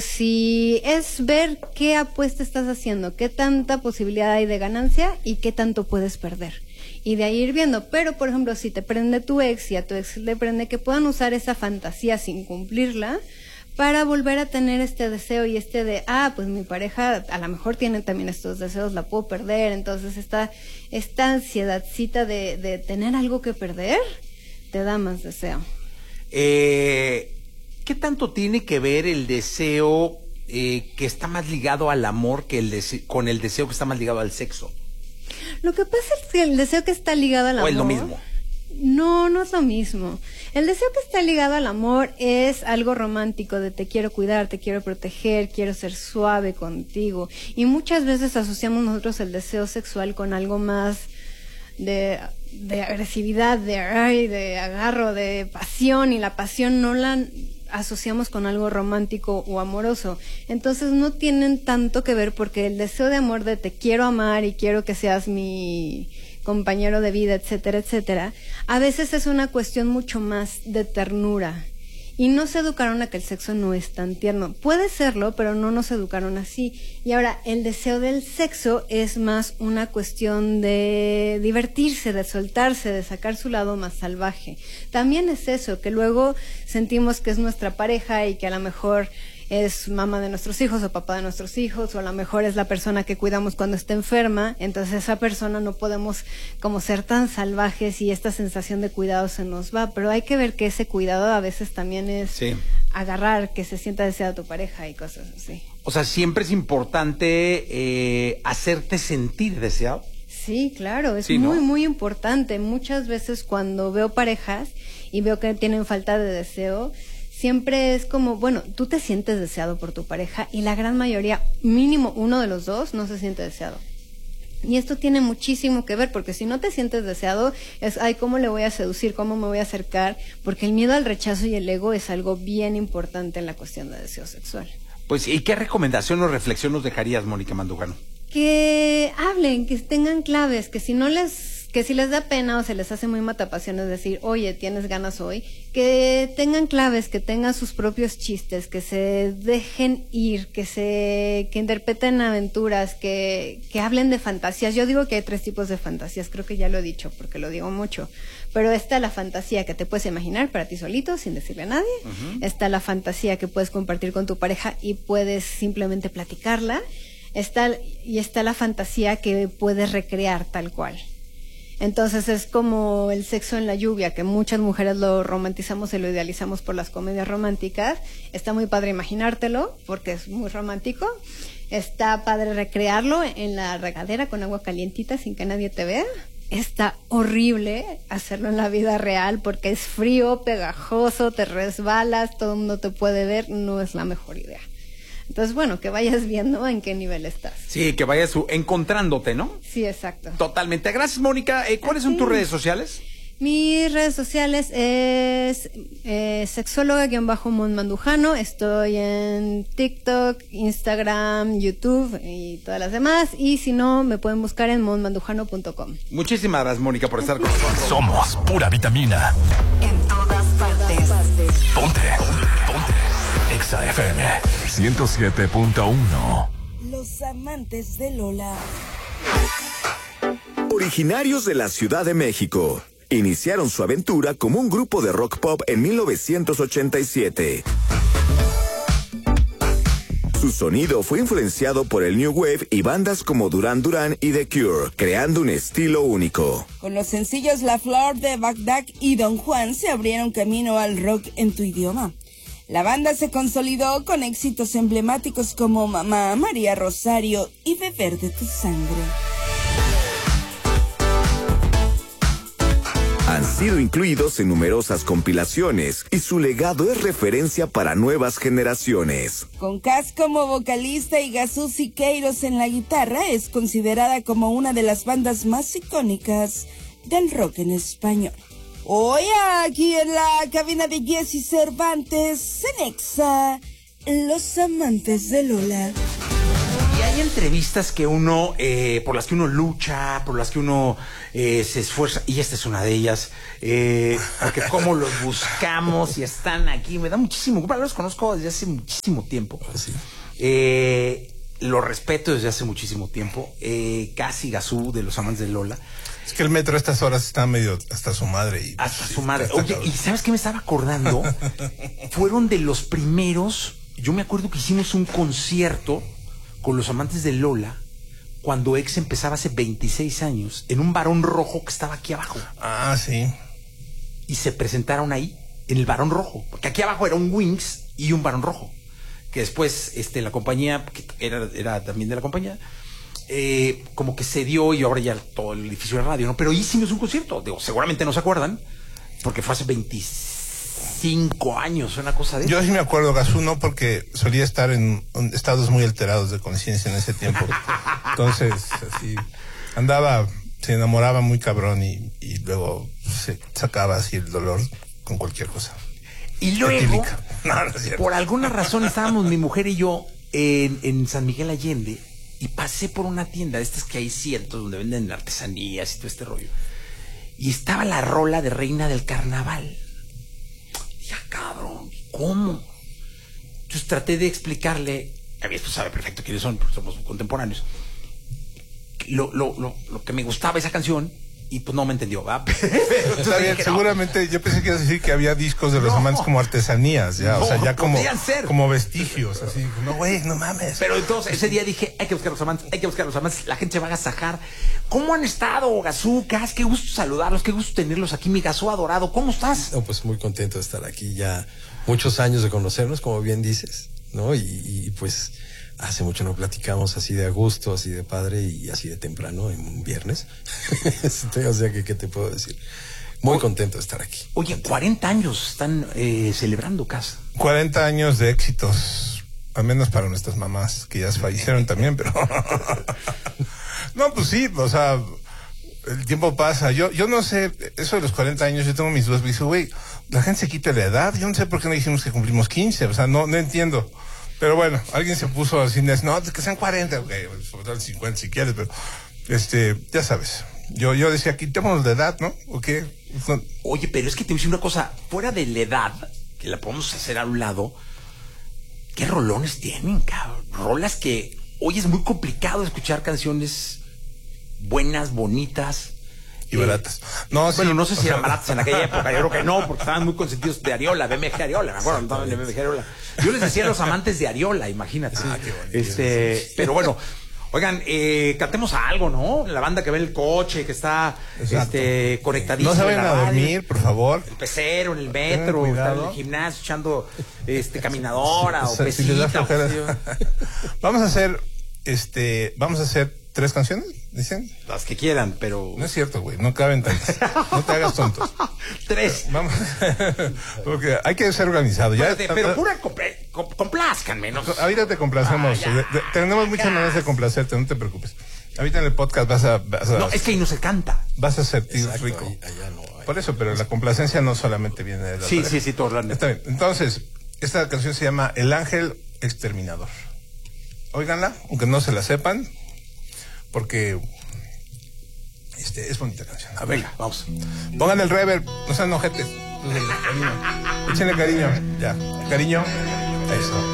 Si es ver qué apuesta estás haciendo, qué tanta posibilidad hay de ganancia y qué tanto puedes perder. Y de ahí ir viendo. Pero, por ejemplo, si te prende tu ex y a tu ex le prende, que puedan usar esa fantasía sin cumplirla para volver a tener este deseo y de, pues mi pareja a lo mejor tiene también estos deseos, la puedo perder. Entonces esta ansiedadcita de tener algo que perder te da más deseo. ¿Qué tanto tiene que ver el deseo que está más ligado al amor con el deseo que está más ligado al sexo? Lo que pasa es que el deseo que está ligado al amor... ¿O es lo mismo? No, no es lo mismo. El deseo que está ligado al amor es algo romántico, de te quiero cuidar, te quiero proteger, quiero ser suave contigo. Y muchas veces asociamos nosotros el deseo sexual con algo más de agresividad, de agarro, de pasión, y la pasión no la asociamos con algo romántico o amoroso. Entonces no tienen tanto que ver, porque el deseo de amor de te quiero amar y quiero que seas mi compañero de vida, etcétera, etcétera, a veces es una cuestión mucho más de ternura. Y no se educaron a que el sexo no es tan tierno. Puede serlo, pero no nos educaron así. Y ahora, el deseo del sexo es más una cuestión de divertirse, de soltarse, de sacar su lado más salvaje. También es eso, que luego sentimos que es nuestra pareja y que a lo mejor es mamá de nuestros hijos o papá de nuestros hijos, o a lo mejor es la persona que cuidamos cuando está enferma. Entonces esa persona no podemos como ser tan salvajes y esta sensación de cuidado se nos va, pero hay que ver que ese cuidado a veces también es agarrar, que se sienta deseada tu pareja y cosas así. O sea, siempre es importante hacerte sentir deseado. Sí, claro, es muy importante. Muchas veces cuando veo parejas y veo que tienen falta de deseo, siempre es como, bueno, tú te sientes deseado por tu pareja y la gran mayoría, mínimo uno de los dos, no se siente deseado. Y esto tiene muchísimo que ver, porque si no te sientes deseado, es, ¿cómo le voy a seducir? ¿Cómo me voy a acercar? Porque el miedo al rechazo y el ego es algo bien importante en la cuestión de deseo sexual. Pues, ¿y qué recomendación o reflexión nos dejarías, Mónica Mandujano? Que hablen, que tengan claves, que si les da pena o se les hace muy matapasiones decir, oye, ¿tienes ganas hoy? Que tengan claves, que tengan sus propios chistes, que se dejen ir, que interpreten aventuras, que hablen de fantasías. Yo digo que hay 3 tipos de fantasías, creo que ya lo he dicho porque lo digo mucho. Pero está la fantasía que te puedes imaginar para ti solito, sin decirle a nadie. Está la fantasía que puedes compartir con tu pareja y puedes simplemente platicarla. Está la fantasía que puedes recrear tal cual. Entonces es como el sexo en la lluvia, que muchas mujeres lo romantizamos y lo idealizamos por las comedias románticas. Está muy padre imaginártelo, porque es muy romántico. Está padre recrearlo en la regadera con agua calientita sin que nadie te vea. Está horrible hacerlo en la vida real, porque es frío, pegajoso, te resbalas, todo el mundo te puede ver, no es la mejor idea. Entonces, bueno, que vayas viendo en qué nivel estás. Sí, que vayas encontrándote, ¿no? Sí, exacto. Totalmente. Gracias, Mónica. ¿Cuáles son tus redes sociales? Mis redes sociales es sexóloga-Mon Mandujano. Estoy en TikTok, Instagram, YouTube y todas las demás. Y si no, me pueden buscar en monmandujano.com. Muchísimas gracias, Mónica, por estar con nosotros. Somos pura vitamina. En todas partes. Ponte. Exa FM 107.1. Los amantes de Lola. Originarios de la Ciudad de México, iniciaron su aventura como un grupo de rock pop en 1987. Su sonido fue influenciado por el New Wave y bandas como Duran Duran y The Cure, creando un estilo único. Con los sencillos La Flor de Bagdad y Don Juan se abrieron camino al rock en tu idioma. La banda se consolidó con éxitos emblemáticos como Mamá, María Rosario y Beber de tu sangre. Han sido incluidos en numerosas compilaciones y su legado es referencia para nuevas generaciones. Con Cass como vocalista y Gazú Siqueiros en la guitarra, es considerada como una de las bandas más icónicas del rock en español. Hoy aquí en la cabina de Jessy Cervantes, en Exa, Los Amantes de Lola. hay entrevistas que uno, por las que uno lucha, por las que uno se esfuerza, y esta es una de ellas, porque cómo los buscamos y están aquí, me da muchísimo, los conozco desde hace muchísimo tiempo. Sí. Lo respeto desde hace muchísimo tiempo. Casi Gazú, de los amantes de Lola. Es que el metro a estas horas está medio hasta su madre. Y, hasta sí, su madre. está Oye, cabrón. ¿y sabes qué me estaba acordando? Fueron de los primeros. Yo me acuerdo que hicimos un concierto con los amantes de Lola cuando Ex empezaba hace 26 años en un Barón Rojo que estaba aquí abajo. Ah, sí. Y se presentaron ahí en el Barón Rojo, porque aquí abajo era un Wings y un Barón Rojo, que después la compañía, que era también de la compañía, como que se dio y ahora ya todo el edificio de radio, ¿no? Pero hicimos un concierto, digo, seguramente no se acuerdan, porque fue hace 25 años, una cosa de eso. Yo sí me acuerdo, Gazú, no, porque solía estar en estados muy alterados de conciencia en ese tiempo. Entonces, así, se enamoraba muy cabrón y luego se sacaba así el dolor con cualquier cosa. Y luego, Etílica. No, no es cierto. por alguna razón estábamos mi mujer y yo en San Miguel Allende y pasé por una tienda de estas que hay cientos donde venden artesanías y todo este rollo. Y estaba la rola de Reina del Carnaval. Ya, cabrón, ¿cómo? Entonces traté de explicarle, a mi esposa sabe perfecto quiénes son, porque somos contemporáneos, lo que me gustaba esa canción. Y pues no me entendió, ¿va? Está bien, seguramente yo pensé que ibas a decir que había discos de los amantes como artesanías, ya, o sea, ya como vestigios, así. No, güey, no mames. Pero entonces ese día dije, hay que buscar los amantes, la gente se va a agasajar. ¿Cómo han estado, Gazú? Qué gusto saludarlos, qué gusto tenerlos aquí, mi Gazú adorado. ¿Cómo estás? No, pues muy contento de estar aquí, ya muchos años de conocernos, como bien dices, ¿no? Y pues hace mucho no platicamos así de a gusto, así de padre y así de temprano en un viernes. O sea, ¿qué te puedo decir? Muy contento de estar aquí. Oye, 40 años están celebrando, casa. 40 años de éxitos, al menos para nuestras mamás, que ya fallecieron también, pero... No, pues sí, o sea, el tiempo pasa. Yo no sé, eso de los 40 años, yo tengo mis dudas. Me dice, güey, la gente se quita la edad. Yo no sé por qué no dijimos que cumplimos 15, o sea, no entiendo. Pero bueno, alguien se puso así, no, que sean 40, okay, pues, 50 si quieres, pero ya sabes. Yo decía, quitémonos de edad, ¿no? ¿O qué? No. Oye, pero es que te voy a decir una cosa, fuera de la edad, que la podemos hacer a un lado, ¿qué rolones tienen, cabrón? Rolas que hoy es muy complicado escuchar canciones buenas, bonitas. Y baratas. No, bueno, sí, no sé si eran baratas en aquella época, yo creo que no, porque estaban muy consentidos de Ariola, BMG Ariola, me acuerdo, estaban de BMG Ariola. Yo les decía a los amantes de Ariola, imagínate. Qué bonito. Pero bueno, oigan, cantemos algo, ¿no? La banda que ve en el coche, que está conectadísima. No se vayan en la a radio, dormir, por favor. el pecero, en el metro, estar en el gimnasio echando caminadora o si les da pesita. flojera. Vamos a hacer 3 canciones, dicen. Las que quieran, pero... No es cierto, güey, no caben tantas. No te hagas tontos. 3. Vamos, porque hay que ser organizado. Ya, pero pura complázcanme, ¿no? Ahorita te complacemos. Tenemos muchas maneras de complacerte, no te preocupes. Ahorita en el podcast vas a No, es que ahí no se canta. vas a sentir Exacto, rico. allá no hay. Por eso, pero la complacencia no solamente viene de la Sí, pareja. sí, todo realmente. Está bien. Entonces, esta canción se llama El Ángel Exterminador. Óiganla, aunque no se la sepan, porque es bonita canción. A ver, Venga, vamos. pongan el reverb, no sean ojetes. Échenle cariño. Ya, cariño. Eso.